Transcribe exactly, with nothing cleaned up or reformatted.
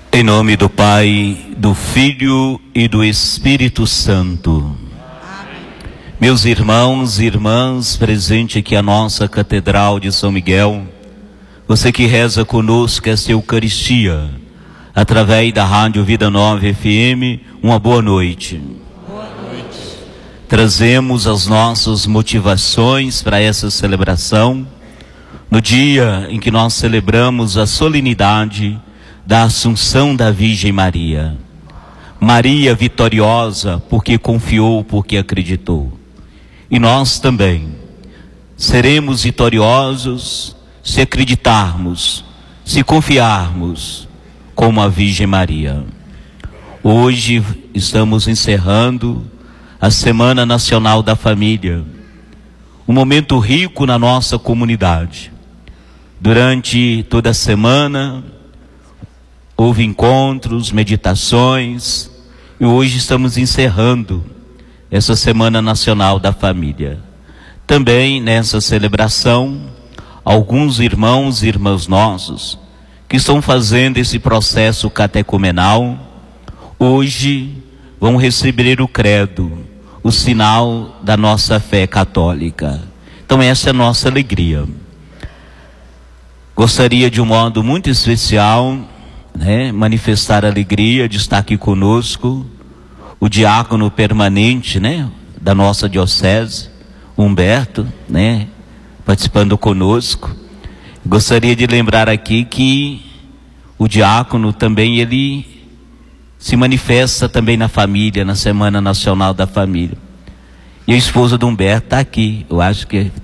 Em nome do Pai, do Filho e do Espírito Santo. Amém. Meus irmãos e irmãs, presente aqui a nossa Catedral de São Miguel, você que reza conosco esta Eucaristia, através da Rádio Vida Nova F M, uma boa noite. Boa noite. Trazemos as nossas motivações para essa celebração, no dia em que nós celebramos a solenidade da Assunção da Virgem Maria. Maria vitoriosa porque confiou, porque acreditou. E nós também seremos vitoriosos se acreditarmos, se confiarmos como a Virgem Maria. Hoje estamos encerrando a Semana Nacional da Família, um momento rico na nossa comunidade. Durante toda a semana houve encontros, meditações, e hoje estamos encerrando essa Semana Nacional da Família. Também nessa celebração, alguns irmãos e irmãs nossos que estão fazendo esse processo catecumenal, hoje vão receber o credo, o sinal da nossa fé católica. Então essa é a nossa alegria. Gostaria de um modo muito especial, né, manifestar a alegria de estar aqui conosco o diácono permanente, né, da nossa diocese, Humberto, né, participando conosco. Gostaria de lembrar aqui que o diácono também ele se manifesta também na família, na Semana Nacional da Família. E a esposa do Humberto está aqui, eu acho que